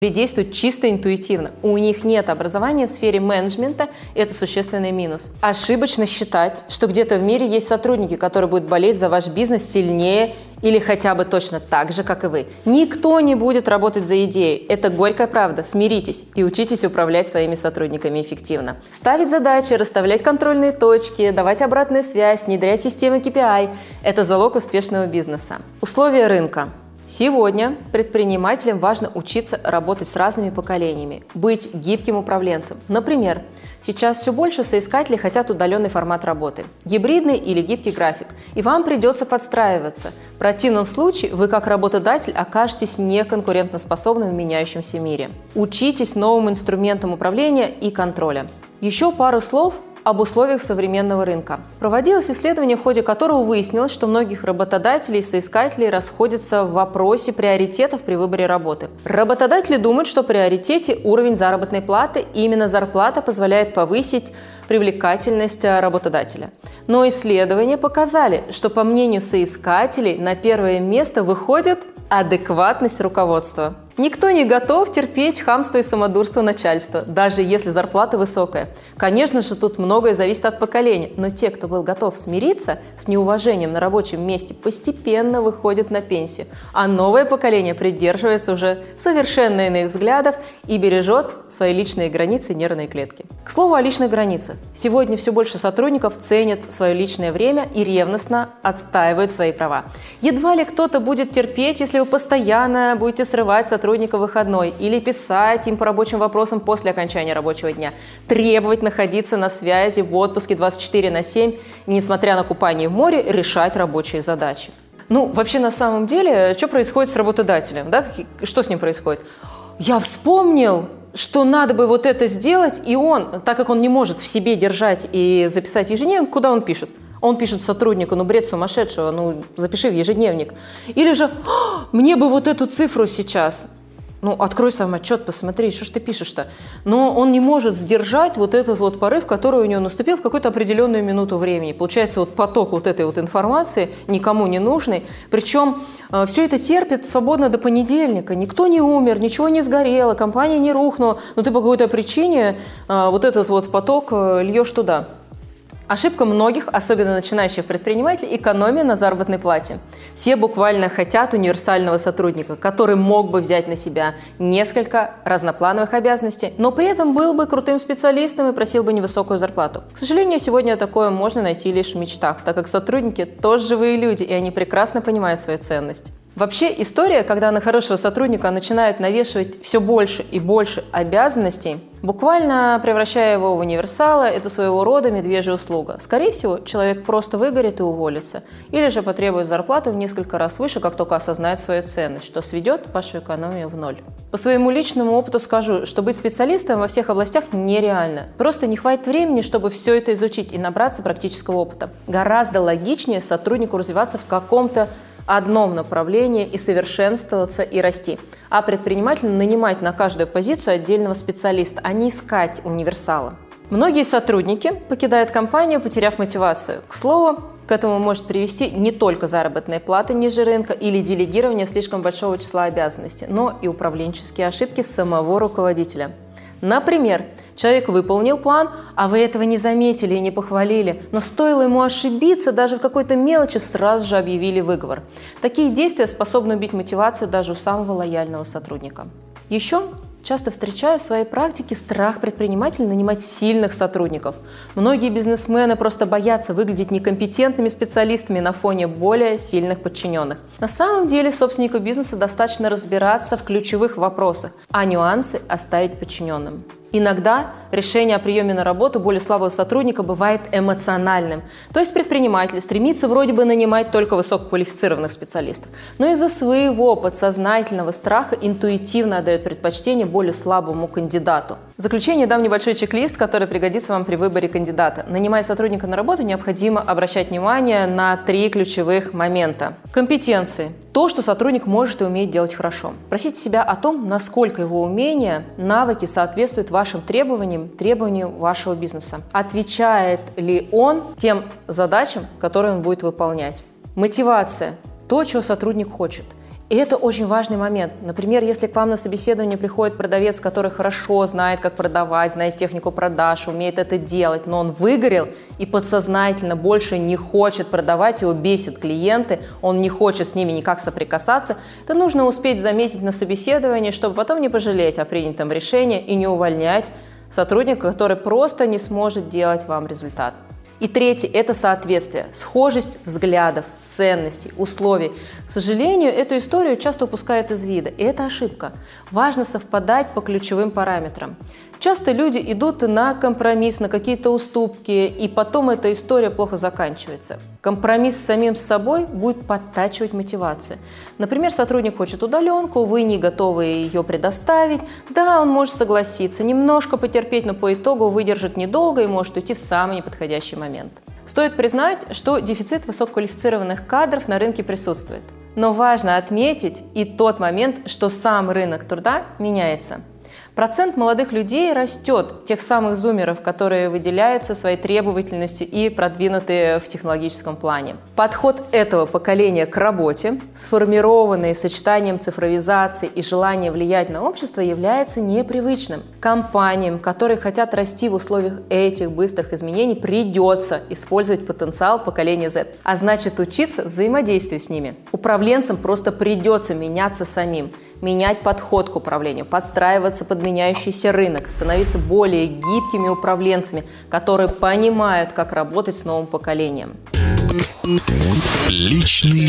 или действуют чисто интуитивно. У них нет образования в сфере менеджмента, это существенный минус. Ошибочно считать, что где-то в мире есть сотрудники, которые будут болеть за ваш бизнес сильнее или хотя бы точно так же, как и вы. Никто не будет работать за идею. Это горькая правда. Смиритесь и учитесь управлять своими сотрудниками эффективно. Ставить задачи, расставлять контрольные точки, давать обратную связь, внедрять системы KPI – это залог успешного бизнеса. Условия рынка. Сегодня предпринимателям важно учиться работать с разными поколениями, быть гибким управленцем. Например, сейчас все больше соискателей хотят удаленный формат работы, гибридный или гибкий график, и вам придется подстраиваться. В противном случае вы как работодатель окажетесь неконкурентоспособным в меняющемся мире. Учитесь новым инструментам управления и контроля. Еще пару слов об условиях современного рынка. Проводилось исследование, в ходе которого выяснилось, что многих работодателей и соискателей расходятся в вопросе приоритетов при выборе работы. Работодатели думают, что в приоритете уровень заработной платы, и именно зарплата позволяет повысить привлекательность работодателя. Но исследования показали, что, по мнению соискателей, на первое место выходит адекватность руководства. Никто не готов терпеть хамство и самодурство начальства, даже если зарплата высокая. Конечно же, тут многое зависит от поколения, но те, кто был готов смириться с неуважением на рабочем месте, постепенно выходят на пенсию, а новое поколение придерживается уже совершенно иных взглядов и бережет свои личные границы и нервные клетки. К слову о личных границах. Сегодня все больше сотрудников ценят свое личное время и ревностно отстаивают свои права. Едва ли кто-то будет терпеть, если вы постоянно будете срывать сотрудника выходной или писать им по рабочим вопросам после окончания рабочего дня, требовать находиться на связи в отпуске 24/7 и, несмотря на купание в море, решать рабочие задачи. Вообще, на самом деле, что происходит с работодателем? Да? Что с ним происходит? Я вспомнил, что надо бы вот это сделать, и он, так как он не может в себе держать и записать в ежедневник, куда он пишет? Он пишет сотруднику: бред сумасшедшего, запиши в ежедневник. Или же: мне бы вот эту цифру сейчас. Открой сам отчет, посмотри, что ж ты пишешь-то. Но он не может сдержать вот этот вот порыв, который у него наступил в какую-то определенную минуту времени. Получается поток вот этой вот информации, никому не нужный. Причем все это терпит свободно до понедельника. Никто не умер, ничего не сгорело, компания не рухнула. Но ты по какой-то причине вот этот вот поток льешь туда. Ошибка многих, особенно начинающих предпринимателей, экономия на заработной плате. Все буквально хотят универсального сотрудника, который мог бы взять на себя несколько разноплановых обязанностей, но при этом был бы крутым специалистом и просил бы невысокую зарплату. К сожалению, сегодня такое можно найти лишь в мечтах, так как сотрудники тоже живые люди, и они прекрасно понимают свою ценность. Вообще история, когда на хорошего сотрудника начинают навешивать все больше и больше обязанностей, буквально превращая его в универсала, это своего рода медвежья услуга. Скорее всего, человек просто выгорит и уволится, или же потребует зарплату в несколько раз выше, как только осознает свою ценность, что сведет вашу экономию в ноль. По своему личному опыту скажу, что быть специалистом во всех областях нереально. Просто не хватит времени, чтобы все это изучить и набраться практического опыта. Гораздо логичнее сотруднику развиваться в каком-то одном направлении и совершенствоваться и расти, а предпринимателю нанимать на каждую позицию отдельного специалиста, а не искать универсала. Многие сотрудники покидают компанию, потеряв мотивацию. К слову, к этому может привести не только заработная плата ниже рынка или делегирование слишком большого числа обязанностей, но и управленческие ошибки самого руководителя. Например, человек выполнил план, а вы этого не заметили и не похвалили, но стоило ему ошибиться, даже в какой-то мелочи сразу же объявили выговор. Такие действия способны убить мотивацию даже у самого лояльного сотрудника. Еще часто встречаю в своей практике страх предпринимателей нанимать сильных сотрудников. Многие бизнесмены просто боятся выглядеть некомпетентными специалистами на фоне более сильных подчиненных. На самом деле собственнику бизнеса достаточно разбираться в ключевых вопросах, а нюансы оставить подчиненным. Иногда решение о приеме на работу более слабого сотрудника бывает эмоциональным. То есть предприниматель стремится вроде бы нанимать только высококвалифицированных специалистов, но из-за своего подсознательного страха интуитивно отдает предпочтение более слабому кандидату. В заключение дам небольшой чек-лист, который пригодится вам при выборе кандидата. Нанимая сотрудника на работу, необходимо обращать внимание на 3 ключевых момента. Компетенции. То, что сотрудник может и умеет делать хорошо. Спросите себя о том, насколько его умения, навыки соответствуют вашим требованиям вашего бизнеса. Отвечает ли он тем задачам, которые он будет выполнять? Мотивация. То, чего сотрудник хочет. И это очень важный момент. Например, если к вам на собеседование приходит продавец, который хорошо знает, как продавать, знает технику продаж, умеет это делать, но он выгорел и подсознательно больше не хочет продавать, его бесит клиенты, он не хочет с ними никак соприкасаться, то нужно успеть заметить на собеседовании, чтобы потом не пожалеть о принятом решении и не увольнять сотрудника, который просто не сможет делать вам результат. И третье – это соответствие, схожесть взглядов, ценностей, условий. К сожалению, эту историю часто упускают из вида, и это ошибка. Важно совпадать по ключевым параметрам. Часто люди идут на компромисс, на какие-то уступки, и потом эта история плохо заканчивается. Компромисс с самим собой будет подтачивать мотивацию. Например, сотрудник хочет удаленку, вы не готовы ее предоставить. Да, он может согласиться, немножко потерпеть, но по итогу выдержит недолго и может уйти в самый неподходящий момент. Стоит признать, что дефицит высококвалифицированных кадров на рынке присутствует. Но важно отметить и тот момент, что сам рынок труда меняется. Процент молодых людей растет, тех самых зумеров, которые выделяются своей требовательностью и продвинутые в технологическом плане. Подход этого поколения к работе, сформированный сочетанием цифровизации и желания влиять на общество, является непривычным. Компаниям, которые хотят расти в условиях этих быстрых изменений, придется использовать потенциал поколения Z, а значит учиться взаимодействию с ними. Управленцам просто придется меняться самим, менять подход к управлению, подстраиваться под меняющийся рынок, становиться более гибкими управленцами, которые понимают, как работать с новым поколением. Личный